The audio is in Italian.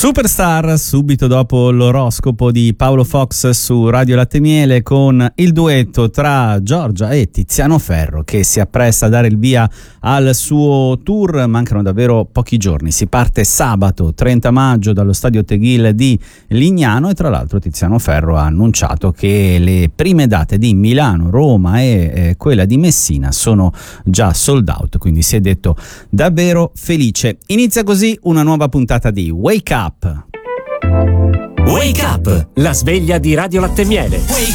Superstar, subito dopo l'oroscopo di Paolo Fox su Radio Latte Miele, con il duetto tra Giorgia e Tiziano Ferro che si appresta a dare il via al suo tour. Mancano davvero pochi giorni, si parte sabato 30 maggio dallo stadio Tegil di Lignano e tra l'altro Tiziano Ferro ha annunciato che le prime date di Milano, Roma e quella di Messina sono già sold out, quindi si è detto davvero felice. Inizia così una nuova puntata di Wake Up. Wake Up, la sveglia di Radio Latte Miele. Wake